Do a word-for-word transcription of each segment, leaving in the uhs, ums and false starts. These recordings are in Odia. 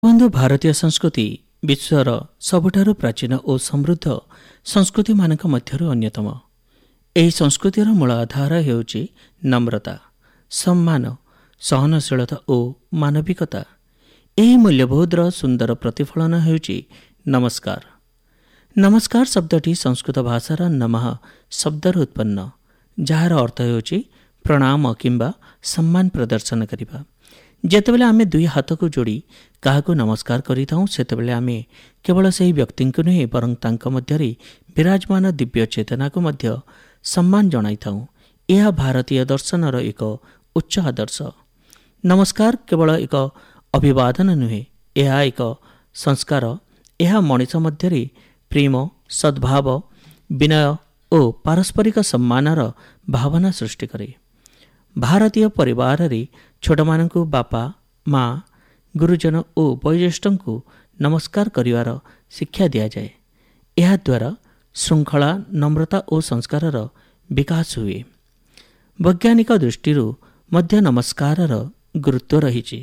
ବନ୍ଧୁ ଭାରତୀୟ ସଂସ୍କୃତି ବିଶ୍ୱର ସବୁଠାରୁ ପ୍ରାଚୀନ ଓ ସମୃଦ୍ଧ ସଂସ୍କୃତିମାନଙ୍କ ମଧ୍ୟରୁ ଅନ୍ୟତମ। ଏହି ସଂସ୍କୃତିର ମୂଳ ଆଧାର ହେଉଛି ନମ୍ରତା, ସମ୍ମାନ, ସହନଶୀଳତା ଓ ମାନବିକତା। ଏହି ମୂଲ୍ୟବୋଧର ସୁନ୍ଦର ପ୍ରତିଫଳନ ହେଉଛି ନମସ୍କାର। ନମସ୍କାର ଶବ୍ଦଟି ସଂସ୍କୃତ ଭାଷାର ନମଃ ଶବ୍ଦରୁ ଉତ୍ପନ୍ନ, ଯାହାର ଅର୍ଥ ହେଉଛି ପ୍ରଣାମ କିମ୍ବା ସମ୍ମାନ ପ୍ରଦର୍ଶନ କରିବା। ଯେତେବେଳେ ଆମେ ଦୁଇ ହାତକୁ ଯୋଡ଼ି କାହାକୁ ନମସ୍କାର କରିଥାଉ, ସେତେବେଳେ ଆମେ କେବଳ ସେହି ବ୍ୟକ୍ତିଙ୍କୁ ନୁହେଁ ବରଂ ତାଙ୍କ ମଧ୍ୟରେ ବିରାଜମାନ ଦିବ୍ୟ ଚେତନାକୁ ମଧ୍ୟ ସମ୍ମାନ ଜଣାଇଥାଉ। ଏହା ଭାରତୀୟ ଦର୍ଶନର ଏକ ଉଚ୍ଚ ଆଦର୍ଶ। ନମସ୍କାର କେବଳ ଏକ ଅଭିବାଦନ ନୁହେଁ, ଏହା ଏକ ସଂସ୍କାର। ଏହା ମଣିଷ ମଧ୍ୟରେ ପ୍ରେମ, ସଦ୍ଭାବ, ବିନୟ ଓ ପାରସ୍ପରିକ ସମ୍ମାନର ଭାବନା ସୃଷ୍ଟି କରେ। ଭାରତୀୟ ପରିବାରରେ ଛୋଟମାନଙ୍କୁ ବାପା, ମା, ଗୁରୁଜନ ଓ ବୟୋଜ୍ୟେଷ୍ଠଙ୍କୁ ନମସ୍କାର କରିବାର ଶିକ୍ଷା ଦିଆଯାଏ। ଏହାଦ୍ୱାରା ଶୃଙ୍ଖଳା, ନମ୍ରତା ଓ ସଂସ୍କାରର ବିକାଶ ହୁଏ। ବୈଜ୍ଞାନିକ ଦୃଷ୍ଟିରୁ ମଧ୍ୟ ନମସ୍କାରର ଗୁରୁତ୍ୱ ରହିଛି।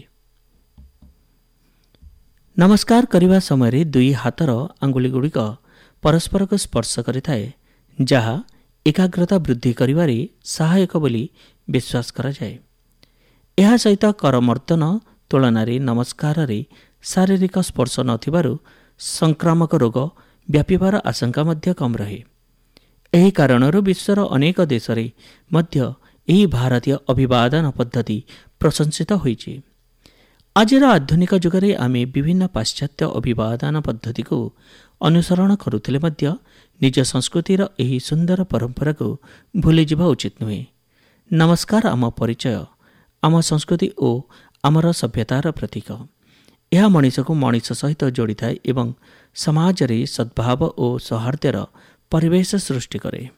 ନମସ୍କାର କରିବା ସମୟରେ ଦୁଇ ହାତର ଆଙ୍ଗୁଳିଗୁଡ଼ିକ ପରସ୍ପରକୁ ସ୍ପର୍ଶ କରିଥାଏ, ଯାହା ଏକାଗ୍ରତା ବୃଦ୍ଧି କରିବାରେ ସହାୟକ ବୋଲି ବିଶ୍ୱାସ କରାଯାଏ। ଏହା ସହିତ କରମର୍ଦ୍ଦନ ତୁଳନାରେ ନମସ୍କାରରେ ଶାରୀରିକ ସ୍ପର୍ଶ ନଥିବାରୁ ସଂକ୍ରାମକ ରୋଗ ବ୍ୟାପିବାର ଆଶଙ୍କା ମଧ୍ୟ କମ୍ ରହେ। ଏହି କାରଣରୁ ବିଶ୍ୱର ଅନେକ ଦେଶରେ ମଧ୍ୟ ଏହି ଭାରତୀୟ ଅଭିବାଦନ ପଦ୍ଧତି ପ୍ରଶଂସିତ ହୋଇଛି। ଆଜିର ଆଧୁନିକ ଯୁଗରେ ଆମେ ବିଭିନ୍ନ ପାଶ୍ଚାତ୍ୟ ଅଭିବାଦନ ପଦ୍ଧତିକୁ ଅନୁସରଣ କରୁଥିଲେ ମଧ୍ୟ ନିଜ ସଂସ୍କୃତିର ଏହି ସୁନ୍ଦର ପରମ୍ପରାକୁ ଭୁଲିଯିବା ଉଚିତ ନୁହେଁ। ନମସ୍କାର ଆମ ପରିଚୟ, ଆମ ସଂସ୍କୃତି ଓ ଆମର ସଭ୍ୟତାର ପ୍ରତୀକ। ଏହା ମଣିଷକୁ ମଣିଷ ସହିତ ଯୋଡ଼ିଥାଏ ଏବଂ ସମାଜରେ ସଦ୍ଭାବ ଓ ସୌହାର୍ଦ୍ଦ୍ୟର ପରିବେଶ ସୃଷ୍ଟି କରେ।